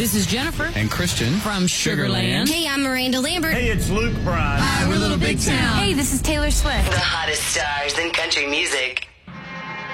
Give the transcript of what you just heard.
This is Jennifer and Christian from Sugarland. Hey, I'm Miranda Lambert. Hey, it's Luke Bryan. Hi, we're Little Big Town. Hey, this is Taylor Swift. The hottest stars in country music.